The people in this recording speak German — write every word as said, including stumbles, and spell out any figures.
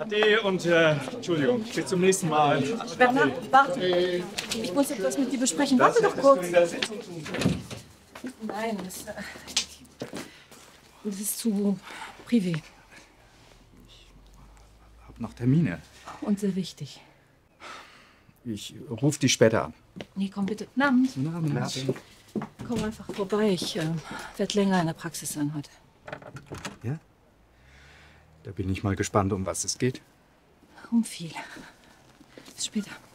Ade und äh, Entschuldigung, bis zum nächsten Mal. Bernhard, warte. Ich muss etwas mit dir besprechen. Warte doch kurz. Nein, das, äh, das ist zu privé. Ich habe noch Termine. Und sehr wichtig. Ich rufe dich später an. Nee, komm bitte. Namen. Namen. Komm einfach vorbei. Ich äh, werde länger in der Praxis sein heute. Ja? Da bin ich mal gespannt, um was es geht. Um viel. Bis später.